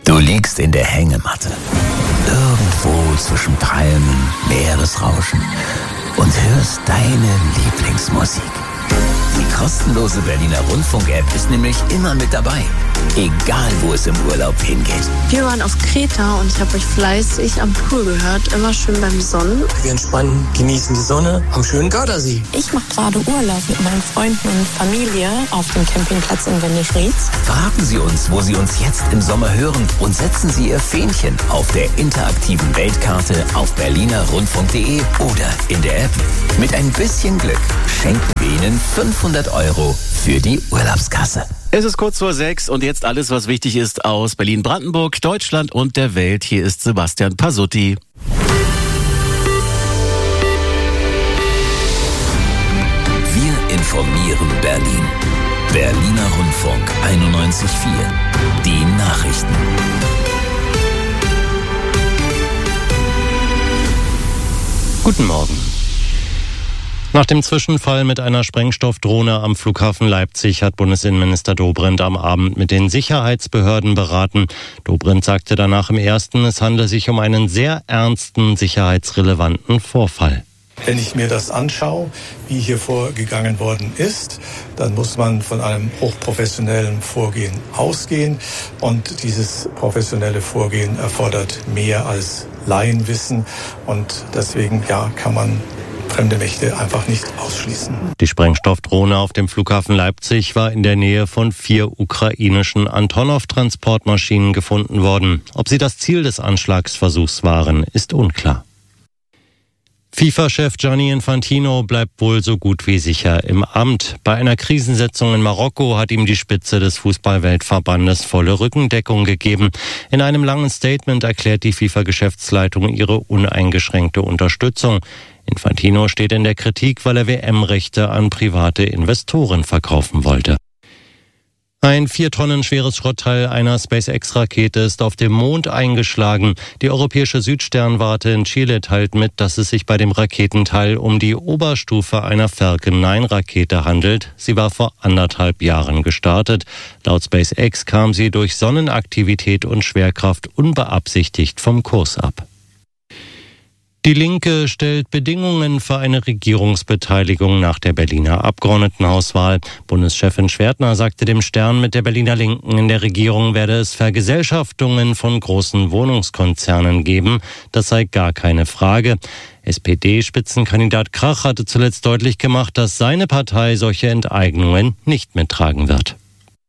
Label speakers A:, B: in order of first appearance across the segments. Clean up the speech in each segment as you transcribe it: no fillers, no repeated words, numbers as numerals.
A: Du liegst in der Hängematte. Irgendwo zwischen Palmen, Meeresrauschen und hörst deine Lieblingsmusik. Die kostenlose Berliner Rundfunk-App ist nämlich immer mit dabei. Egal, wo es im Urlaub hingeht.
B: Wir waren auf Kreta und ich habe euch fleißig am Pool gehört. Immer schön beim Sonnen.
C: Wir entspannen, genießen die Sonne am schönen Gardasee.
B: Ich mache gerade Urlaub mit meinen Freunden und Familie auf dem Campingplatz in Wendisch-Rietz.
A: Verraten Sie uns, wo Sie uns jetzt im Sommer hören und setzen Sie Ihr Fähnchen auf der interaktiven Weltkarte auf berlinerrundfunk.de oder in der App. Mit ein bisschen Glück schenken wir Ihnen 500 € für die Urlaubskasse.
D: Es ist kurz vor 6 und jetzt alles, was wichtig ist aus Berlin, Brandenburg, Deutschland und der Welt. Hier ist Sebastian Pasutti.
A: Wir informieren Berlin. Berliner Rundfunk 91.4. Die Nachrichten.
E: Guten Morgen. Nach dem Zwischenfall mit einer Sprengstoffdrohne am Flughafen Leipzig hat Bundesinnenminister Dobrindt am Abend mit den Sicherheitsbehörden beraten. Dobrindt sagte danach im Ersten, es handle sich um einen sehr ernsten, sicherheitsrelevanten Vorfall.
F: Wenn ich mir das anschaue, wie hier vorgegangen worden ist, dann muss man von einem hochprofessionellen Vorgehen ausgehen. Und dieses professionelle Vorgehen erfordert mehr als Laienwissen. Und deswegen kann man fremde Mächte einfach nicht ausschließen.
E: Die Sprengstoffdrohne auf dem Flughafen Leipzig war in der Nähe von 4 ukrainischen Antonov-Transportmaschinen gefunden worden. Ob sie das Ziel des Anschlagsversuchs waren, ist unklar. FIFA-Chef Gianni Infantino bleibt wohl so gut wie sicher im Amt. Bei einer Krisensitzung in Marokko hat ihm die Spitze des Fußballweltverbandes volle Rückendeckung gegeben. In einem langen Statement erklärt die FIFA-Geschäftsleitung ihre uneingeschränkte Unterstützung. Infantino steht in der Kritik, weil er WM-Rechte an private Investoren verkaufen wollte. Ein 4 Tonnen schweres Schrottteil einer SpaceX-Rakete ist auf dem Mond eingeschlagen. Die europäische Südsternwarte in Chile teilt mit, dass es sich bei dem Raketenteil um die Oberstufe einer Falcon 9-Rakete handelt. Sie war vor 1,5 Jahren gestartet. Laut SpaceX kam sie durch Sonnenaktivität und Schwerkraft unbeabsichtigt vom Kurs ab. Die Linke stellt Bedingungen für eine Regierungsbeteiligung nach der Berliner Abgeordnetenhauswahl. Bundeschefin Schwertner sagte dem Stern, mit der Berliner Linken in der Regierung werde es Vergesellschaftungen von großen Wohnungskonzernen geben. Das sei gar keine Frage. SPD-Spitzenkandidat Krach hatte zuletzt deutlich gemacht, dass seine Partei solche Enteignungen nicht mittragen wird.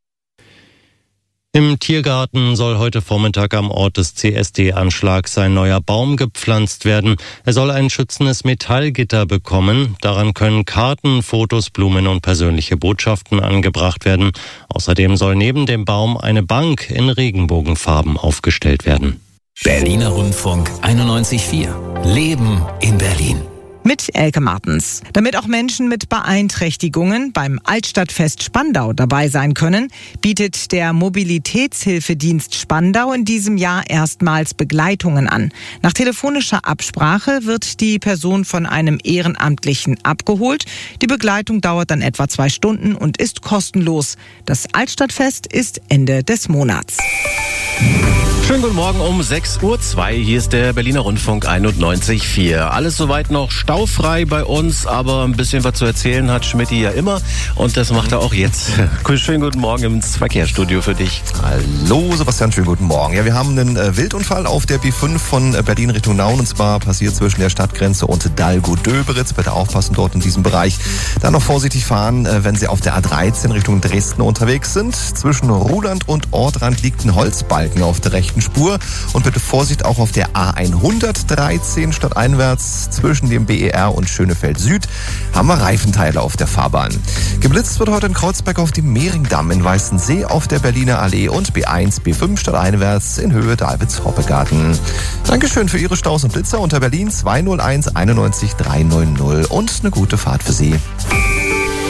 E: Im Tiergarten soll heute Vormittag am Ort des CSD-Anschlags ein neuer Baum gepflanzt werden. Er soll ein schützendes Metallgitter bekommen. Daran können Karten, Fotos, Blumen und persönliche Botschaften angebracht werden. Außerdem soll neben dem Baum eine Bank in Regenbogenfarben aufgestellt werden.
A: Berliner Rundfunk 91.4. Leben in Berlin.
G: Mit Elke Martens. Damit auch Menschen mit Beeinträchtigungen beim Altstadtfest Spandau dabei sein können, bietet der Mobilitätshilfedienst Spandau in diesem Jahr erstmals Begleitungen an. Nach telefonischer Absprache wird die Person von einem Ehrenamtlichen abgeholt. Die Begleitung dauert dann etwa 2 Stunden und ist kostenlos. Das Altstadtfest ist Ende des Monats.
D: Schönen guten Morgen um 6:02 Uhr. Hier ist der Berliner Rundfunk 91.4. Alles soweit noch staufrei bei uns, aber ein bisschen was zu erzählen hat Schmidti ja immer. Und das macht er auch jetzt. Schönen guten Morgen ins Verkehrsstudio für dich.
H: Hallo Sebastian, schönen guten Morgen. Ja, wir haben einen Wildunfall auf der B5 von Berlin Richtung Nauen. Und zwar passiert zwischen der Stadtgrenze und Dalgo-Döberitz. Bitte aufpassen dort in diesem Bereich. Dann noch vorsichtig fahren, wenn Sie auf der A13 Richtung Dresden unterwegs sind. Zwischen Ruhland und Ortrand liegt ein Holzbalken auf der rechten Spur. Und bitte Vorsicht auch auf der A113 stadteinwärts zwischen dem BER und Schönefeld Süd haben wir Reifenteile auf der Fahrbahn. Geblitzt wird heute in Kreuzberg auf dem Mehringdamm, in Weißensee auf der Berliner Allee und B1, B5 stadteinwärts in Höhe Davids-Hoppegarten. Dankeschön für Ihre Staus und Blitzer unter Berlin 201 91 300 und eine gute Fahrt für Sie.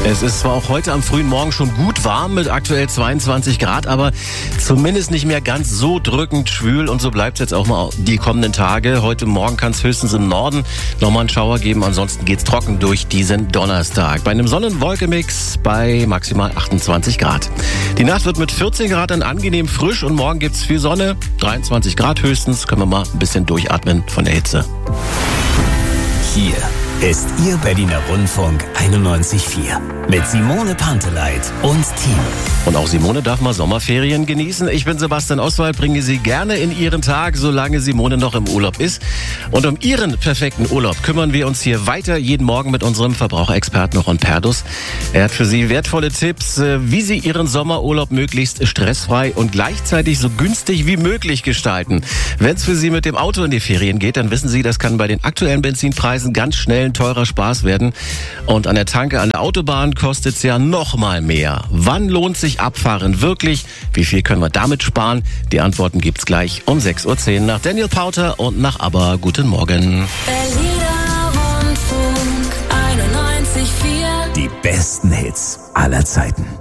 D: Es ist zwar auch heute am frühen Morgen schon gut warm mit aktuell 22 Grad, aber zumindest nicht mehr ganz so drückend schwül und so bleibt es jetzt auch mal die kommenden Tage. Heute Morgen kann es höchstens im Norden nochmal einen Schauer geben, ansonsten geht's trocken durch diesen Donnerstag. Bei einem Sonnen-Wolke-Mix bei maximal 28 Grad. Die Nacht wird mit 14 Grad dann angenehm frisch und morgen gibt's viel Sonne, 23 Grad höchstens, können wir mal ein bisschen durchatmen von der Hitze.
A: Hier ist Ihr Berliner Rundfunk 91.4 mit Simone Panteleit und Team.
D: Und auch Simone darf mal Sommerferien genießen. Ich bin Sebastian Oswald, bringe Sie gerne in Ihren Tag, solange Simone noch im Urlaub ist. Und um Ihren perfekten Urlaub kümmern wir uns hier weiter jeden Morgen mit unserem Verbraucherexperten Ron Perdus. Er hat für Sie wertvolle Tipps, wie Sie Ihren Sommerurlaub möglichst stressfrei und gleichzeitig so günstig wie möglich gestalten. Wenn es für Sie mit dem Auto in die Ferien geht, dann wissen Sie, das kann bei den aktuellen Benzinpreisen ganz schnell ein teurer Spaß werden. Und an der Tanke an der Autobahn kostet es ja noch mal mehr. Wann lohnt sich Abfahren wirklich? Wie viel können wir damit sparen? Die Antworten gibt's gleich um 6.10 Uhr nach Daniel Powter und nach ABBA. Guten Morgen.
I: Berliner Rundfunk 91.4.
A: Die besten Hits aller Zeiten.